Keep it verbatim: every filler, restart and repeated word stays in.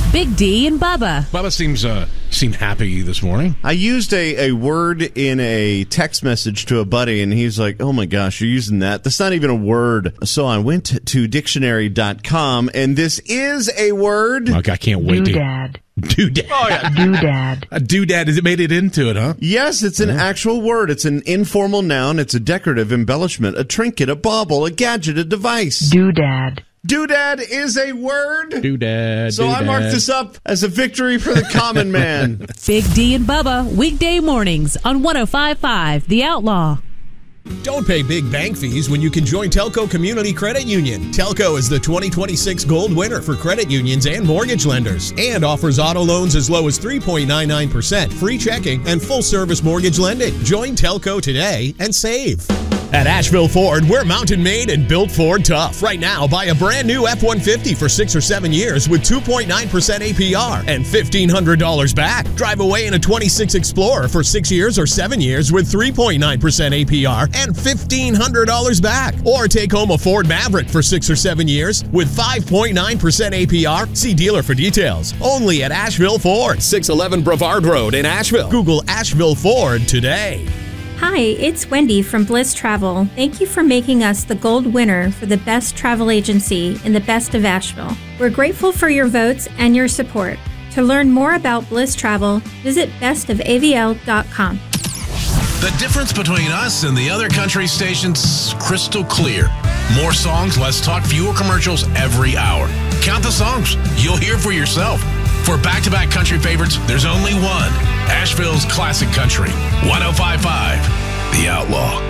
Big D and Bubba. Bubba seems uh, seemed happy this morning. I used a, a word in a text message to a buddy, and he's like, oh my gosh, you're using that? That's not even a word. So I went to dictionary dot com, and this is a word. Like, I can't wait to... Doodad. Doodad. Oh, yeah. Doodad. A doodad. Has it made it into it, huh? Yes, it's an actual word. It's an informal noun. It's a decorative embellishment, a trinket, a bauble, a gadget, a device. Doodad. Doodad is a word. Doodad. So doodad. I mark this up as a victory for the common man. Big D and Bubba, weekday mornings on one oh five point five The Outlaw. Don't pay big bank fees when you can join Telco Community Credit Union. Telco is the twenty twenty-six gold winner for credit unions and mortgage lenders and offers auto loans as low as three point nine nine percent, free checking, and full-service mortgage lending. Join Telco today and save. At Asheville Ford, we're mountain made and built Ford tough. Right now, buy a brand new F one fifty for six or seven years with two point nine percent A P R and fifteen hundred dollars back. Drive away in a twenty-six Explorer for six years or seven years with three point nine percent A P R and fifteen hundred dollars back. Or take home a Ford Maverick for six or seven years with five point nine percent A P R. See dealer for details. Only at Asheville Ford, six eleven Brevard Road in Asheville. Google Asheville Ford today. Hi, it's Wendy from Bliss Travel. Thank you for making us the gold winner for the best travel agency in the best of Asheville. We're grateful for your votes and your support. To learn more about Bliss Travel, visit best of A V L dot com. The difference between us and the other country stations, crystal clear. More songs, less talk, fewer commercials every hour. Count the songs. You'll hear for yourself. For back-to-back country favorites, there's only one. Asheville's Classic Country. one oh five point five The Outlaw.